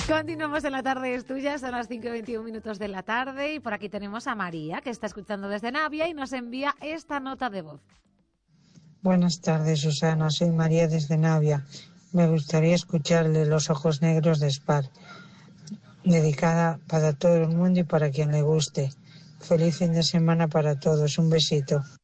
Continuamos en La Tarde es Tuya, son las 5:21 de la tarde y por aquí tenemos a María, que está escuchando desde Navia y nos envía esta nota de voz. Buenas tardes, Susana, soy María desde Navia. Me gustaría escucharle Los ojos negros de Spar, dedicada para todo el mundo y para quien le guste. Feliz fin de semana para todos, un besito.